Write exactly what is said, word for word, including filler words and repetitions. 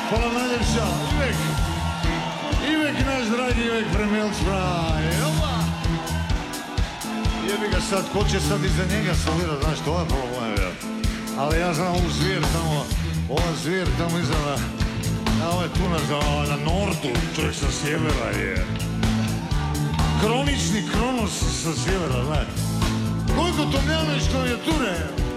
Hvala najljepša, Ivek. Ivek, naš dragi Ivek Premijelc, braj. Jebi ga sad, ko će sad iza njega solirat, znaš, to je problem, ja. Ali ja znam ovu zvijer tamo, ova zvijer tamo iza na, na ove tu na, na nordu, čovjek sa sjevera je. Kronični Kronos sa sjevera, znaš. Gojko Tomljanović klavijature.